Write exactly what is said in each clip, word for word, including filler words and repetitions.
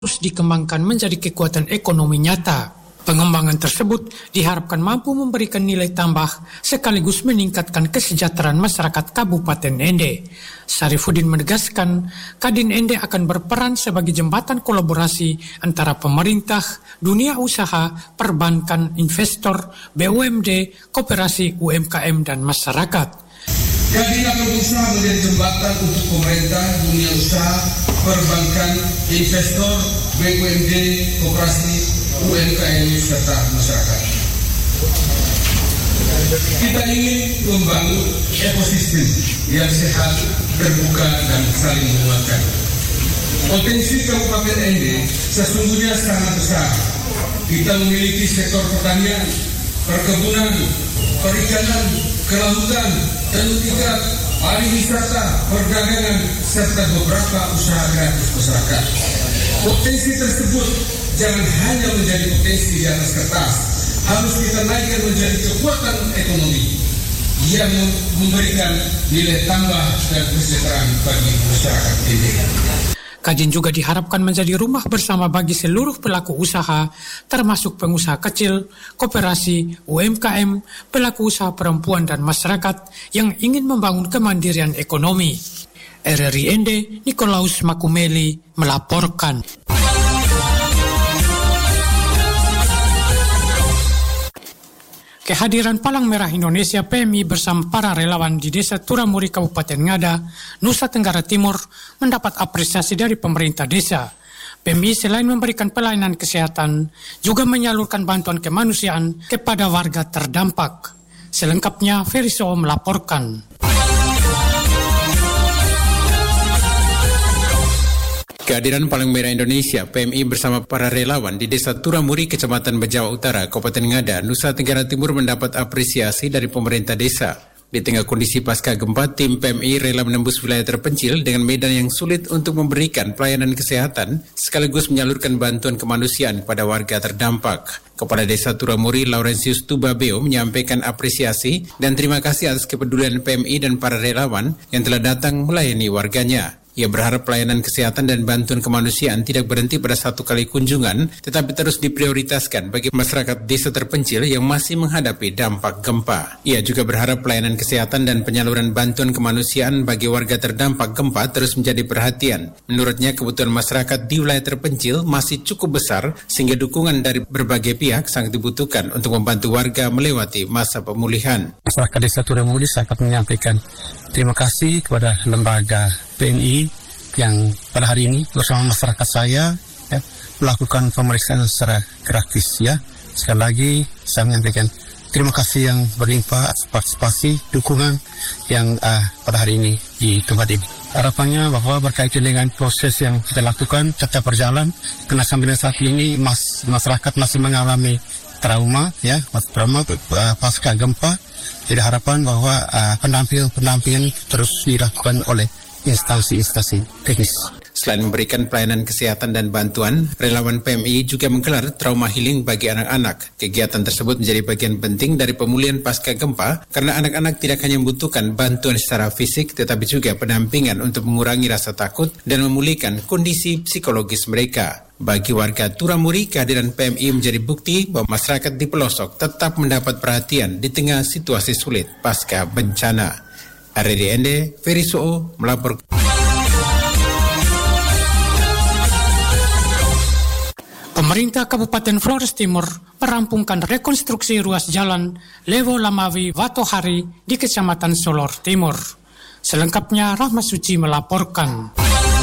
harus dikembangkan menjadi kekuatan ekonomi nyata. Pengembangan tersebut diharapkan mampu memberikan nilai tambah sekaligus meningkatkan kesejahteraan masyarakat Kabupaten Ende. Syarifuddin menegaskan, Kadin Ende akan berperan sebagai jembatan kolaborasi antara pemerintah, dunia usaha, perbankan, investor, B U M D, koperasi, U M K M, dan masyarakat. Kadin akan berusaha menjadi jembatan untuk pemerintah, dunia usaha, perbankan, investor, B U M D, koperasi, U M K M, serta masyarakat. Kita ingin membangun ekosistem yang sehat, terbuka, dan saling menguatkan. Potensi Kabupaten Ende sesungguhnya sangat besar. Kita memiliki sektor pertanian, perkebunan, perikanan, kelautan, tenun ikat, pariwisata, perdagangan, serta beberapa usaha kreatif masyarakat. Potensi tersebut jangan hanya menjadi potensi di atas kertas, harus kita naikkan menjadi kekuatan ekonomi yang memberikan nilai tambah dan kesejahteraan bagi masyarakat ini. Kadin juga diharapkan menjadi rumah bersama bagi seluruh pelaku usaha, termasuk pengusaha kecil, koperasi, U M K M, pelaku usaha perempuan dan masyarakat yang ingin membangun kemandirian ekonomi. R R I Ende, Nikolaus Makumeli melaporkan. Kehadiran Palang Merah Indonesia P M I bersama para relawan di Desa Turamuri Kabupaten Ngada, Nusa Tenggara Timur mendapat apresiasi dari pemerintah desa. P M I selain memberikan pelayanan kesehatan, juga menyalurkan bantuan kemanusiaan kepada warga terdampak. Selengkapnya, Feriso melaporkan. Kehadiran Palang Merah Indonesia P M I bersama para relawan di Desa Turamuri, Kecamatan Bejawa Utara, Kabupaten Ngada, Nusa Tenggara Timur mendapat apresiasi dari pemerintah desa. Di tengah kondisi pasca gempa, tim P M I rela menembus wilayah terpencil dengan medan yang sulit untuk memberikan pelayanan kesehatan, sekaligus menyalurkan bantuan kemanusiaan kepada warga terdampak. Kepala Desa Turamuri, Laurentius Tubabeo, menyampaikan apresiasi dan terima kasih atas kepedulian P M I dan para relawan yang telah datang melayani warganya. Ia berharap pelayanan kesehatan dan bantuan kemanusiaan tidak berhenti pada satu kali kunjungan, tetapi terus diprioritaskan bagi masyarakat desa terpencil yang masih menghadapi dampak gempa. Ia juga berharap pelayanan kesehatan dan penyaluran bantuan kemanusiaan bagi warga terdampak gempa terus menjadi perhatian. Menurutnya, kebutuhan masyarakat di wilayah terpencil masih cukup besar, sehingga dukungan dari berbagai pihak sangat dibutuhkan untuk membantu warga melewati masa pemulihan. Masyarakat Desa Turamuri sangat menyampaikan terima kasih kepada lembaga P M I yang pada hari ini bersama masyarakat saya ya, melakukan pemeriksaan secara gratis ya. Sekali lagi saya menyampaikan terima kasih yang berlimpah atas partisipasi dukungan yang uh, pada hari ini di tempat ini. Harapannya bahwa berkaitan dengan proses yang kita lakukan tetap berjalan, karena sampai saat ini mas, masyarakat masih mengalami trauma ya, trauma uh, pasca gempa. Jadi harapan bahwa uh, pendampingan-pendampingan terus dilakukan oleh instansi-instansi teknis. Selain memberikan pelayanan kesehatan dan bantuan, relawan P M I juga menggelar trauma healing bagi anak-anak. Kegiatan tersebut menjadi bagian penting dari pemulihan pasca gempa karena anak-anak tidak hanya membutuhkan bantuan secara fisik tetapi juga pendampingan untuk mengurangi rasa takut dan memulihkan kondisi psikologis mereka. Bagi warga Turamuri, kehadiran P M I menjadi bukti bahwa masyarakat di pelosok tetap mendapat perhatian di tengah situasi sulit pasca bencana. R R I Ende, Feriso melapor. Pemerintah Kabupaten Flores Timur merampungkan rekonstruksi ruas jalan Lewo Lamawi Watohari di Kecamatan Solor Timur. Selengkapnya, Rahmat Suci melaporkan.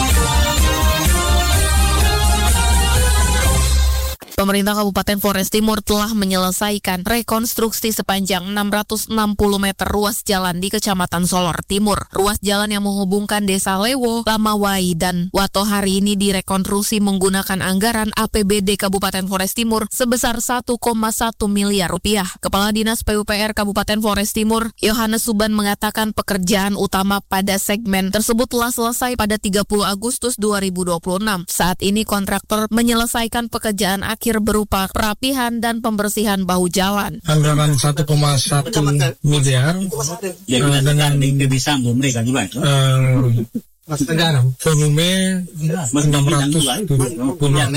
Pemerintah Kabupaten Flores Timur telah menyelesaikan rekonstruksi sepanjang enam ratus enam puluh meter ruas jalan di Kecamatan Solor Timur. Ruas jalan yang menghubungkan Desa Lewo, Lamawai, dan Watohari ini direkonstruksi menggunakan anggaran A P B D Kabupaten Flores Timur sebesar satu koma satu miliar rupiah. Kepala Dinas P U P R Kabupaten Flores Timur, Yohanes Suban, mengatakan pekerjaan utama pada segmen tersebut telah selesai pada tiga puluh Agustus dua ribu dua puluh enam. Saat ini kontraktor menyelesaikan pekerjaan akhir berupa perapihan dan pembersihan bahu jalan. Anggaran satu koma satu miliar uh, dengan uh, volume enam ratus tujuh puluh